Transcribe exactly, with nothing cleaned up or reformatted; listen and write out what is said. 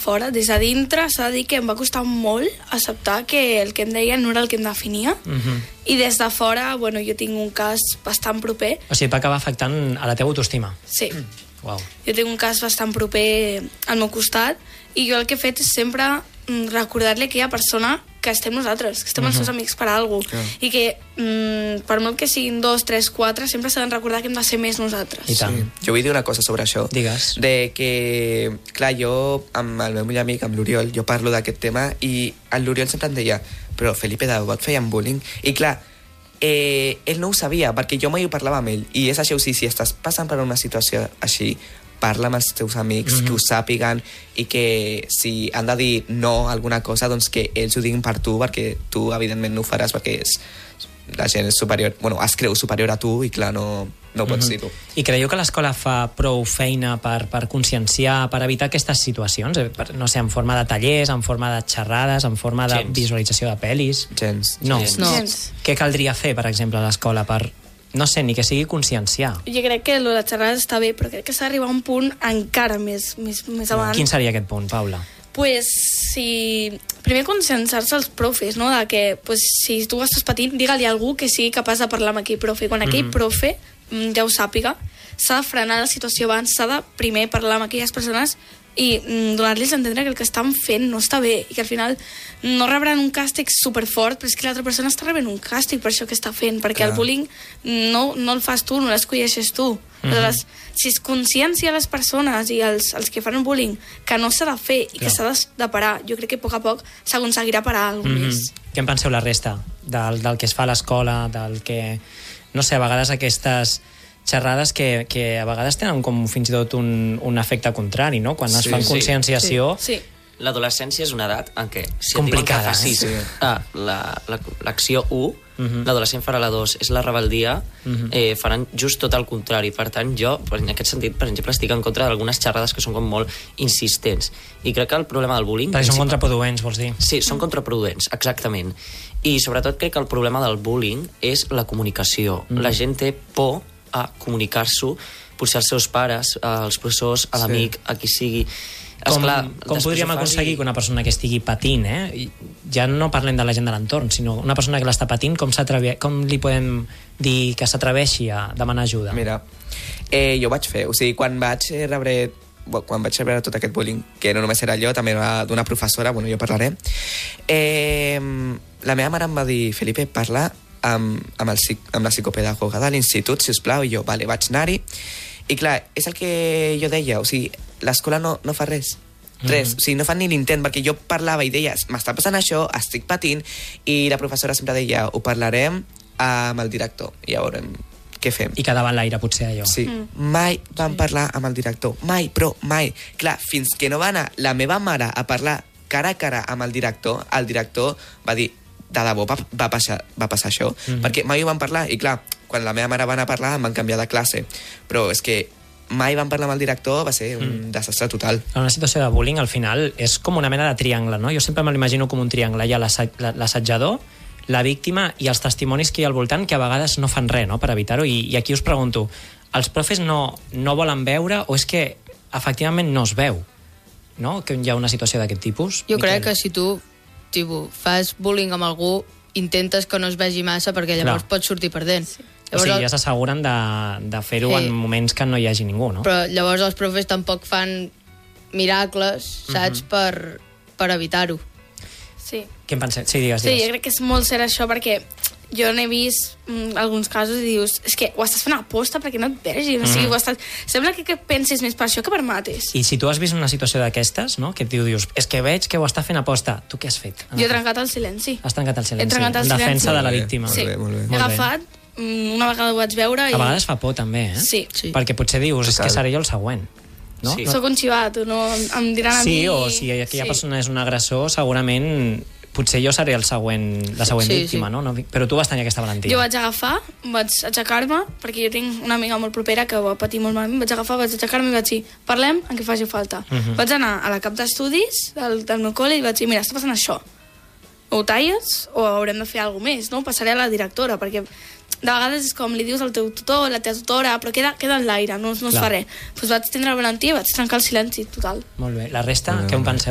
fora. Des de dintre s'ha de dir que em va costar molt acceptar que el que em deien no era el que em definia, uh-huh. i des de fora, bueno, jo tinc un cas bastant proper. O sigui, va acabar afectant a la teva autoestima. Sí. Mm. Wow. Jo tinc un cas bastant proper al meu costat i jo el que he fet és sempre recordar-li a aquella persona que estem nosaltres, que estem uh-huh. els seus amics per alguna cosa. Yeah. I que, mm, per molt que siguin dos, tres, quatre, sempre s'ha de recordar que hem de ser més nosaltres. I tant. Sí. Jo vull dir una cosa sobre això. Digues. De que, clar, jo, amb el meu millor amic, amb l'Oriol, jo parlo d'aquest tema i l'Oriol sempre em deia, però Felipe, de debò et feien bullying? I clar, eh, ell no ho sabia, perquè jo mai ho parlava amb ell. I és això, o sigui, si estàs passant per una situació així, parla amb els teus amics, mm-hmm. que ho sàpiguen i que si han de dir no a alguna cosa, doncs que ells ho diguin per tu, perquè tu evidentment no ho faràs perquè és, la gent és superior, bueno, es creu superior a tu i clar, no, no ho pots mm-hmm. dir tu. I creieu que l'escola fa prou feina per, per conscienciar, per evitar aquestes situacions? Per, no sé, en forma de tallers, en forma de xerrades, en forma de Gens. visualització de pel·lis? Gens. No. Gens. no. Gens. Què caldria fer, per exemple, a l'escola per... No sé, ni que sigui conscienciar. Jo crec que la xerrada està bé, però crec que s'ha d'arribar a un punt encara més, més, més avant. Quin seria aquest punt, Paula? Pues, si... Primer conscienciar-se els profes, no? De que, pues, si tu estàs patint, digue-li a algú que sigui capaç de parlar amb aquell profe. Quan aquell mm-hmm. profe ja ho sàpiga, s'ha de frenar la situació abans, s'ha de primer parlar amb aquelles persones i mm, donar-los a entendre que el que estan fent no està bé i que al final no rebran un càstig superfort, però és que l'altra persona està rebent un càstig per això que està fent, perquè Clar. el bullying no, no el fas tu, no l'escolleixes tu. Mm-hmm. Aleshores, si es consciencia a les persones i els, els que fan el bullying que no s'ha de fer i Clar. que s'ha de, de parar, jo crec que a poc a poc s'aconseguirà parar alguna mm-hmm. més. Què en penseu la resta del, del que es fa a l'escola, del que... No sé, a vegades aquestes xerrades que, que a vegades tenen com fins i tot un, un efecte contrari, no? Quan es sí, fan sí. conscienciació... Sí. sí. L'adolescència és una edat en què si complicada, et diuen que facis eh? ah, l'acció la, la, u, uh-huh. l'adolescent farà la dos, és la rebeldia, uh-huh. eh, faran just tot el contrari. Per tant, jo, en aquest sentit, per exemple, estic en contra d'algunes xerrades que són com molt insistents. I crec que el problema del bullying... Perquè són contraproduents, vols dir? Sí, són contraproduents, exactament. I sobretot crec que el problema del bullying és la comunicació. Mm. La gent té por a comunicar-s'ho, potser als seus pares, als professors, a l'amic, sí. a qui sigui... Com, Esclar, com podríem aconseguir i... que una persona que estigui patint, eh? ja no parlem de la gent de l'entorn, sinó una persona que l'està patint, com, com li podem dir que s'atreveixi a demanar ajuda? Mira, eh, jo ho vaig fer, o sigui, quan vaig rebre quan vaig rebre tot aquest bullying, que no només era jo, també era d'una professora, bueno, jo parlaré, eh, la meva mare em va dir, Felipe, parla amb, amb, el, amb la psicopedagoga de l'institut, sisplau, i jo, vale, vaig anar-hi, i clar, és el que jo deia, o sigui, l'escola no, no fa res, res, mm-hmm. o sigui, no fan ni l'intent, perquè jo parlava i deia, m'està passant això, estic patint, i la professora sempre deia, ho parlarem amb el director, i ja veurem què fem. I quedava en l'aire, potser, allò. Sí, mm. mai vam sí. parlar amb el director, mai, però mai. Clar, fins que no va anar la meva mare a parlar cara a cara amb el director, el director va dir, de debò va, va, passar, va passar això, mm-hmm. perquè mai ho vam parlar, i clar, quan la meva mare va anar a parlar em van canviar de classe, però és que mai vam parlar amb el director, va ser un mm. desastre total. En una situació de bullying, al final, és com una mena de triangle, no? Jo sempre me l'imagino com un triangle. Hi ha l'assetjador, la víctima i els testimonis que hi ha al voltant, que a vegades no fan res, no?, per evitar-ho. I, I aquí us pregunto, els profes no, no volen veure o és que efectivament no es veu, no?, que hi ha una situació d'aquest tipus? Jo Miquel? crec que si tu tipus, fas bullying amb algú, intentes que no es vegi massa perquè llavors Clar. pots sortir perdent. Sí. Llavors, o sigui, ja s'asseguren de, de fer-ho sí. en moments que no hi hagi ningú, no? Però llavors els profes tampoc fan miracles, saps, mm-hmm. per, per evitar-ho. Sí. Què en penseu? Sí, digues, digues. Sí, digues. jo crec que és molt cert això, perquè jo n'he vist mm, alguns casos i dius, és que ho estàs fent a posta perquè no et vegin, mm-hmm. o sigui, ho estàs... Sembla que, que pensis més per això que per mates. I si tu has vist una situació d'aquestes, no?, que tu dius, és que veig que ho està fent a posta, tu què has fet? Jo he trencat el silenci. Has trencat el silenci, he trencat el en defensa silenci. de la víctima. Sí, molt bé, molt bé. he agafat, una vegada ho vaig veure i... A vegades fa por també, eh? Sí. sí. Perquè potser dius, és que seré jo el següent. No? Sí. Soc un xivat, no? Em diran a sí, mi... o si aquella sí. persona és un agressor, segurament potser jo seré el següent, la següent sí, víctima, sí. no? no? Però tu vas tenir aquesta valentia. Jo vaig agafar, vaig aixecar-me, perquè jo tinc una amiga molt propera que va patir molt malament, vaig agafar, vaig aixecar-me i vaig dir, parlem en què faci falta. Uh-huh. Vaig anar a la cap d'estudis del, del meu col·le i vaig dir, mira, està passant això. O ho talles o haurem de fer alguna més, no? Passaré a la directora, perquè de vegades és com li dius al teu tutor, la teva tutora, però queda, queda en l'aire, no, no es fa res. Doncs vaig tindre la valentia i vaig trencar el silenci total. Molt bé. La resta, què en penseu?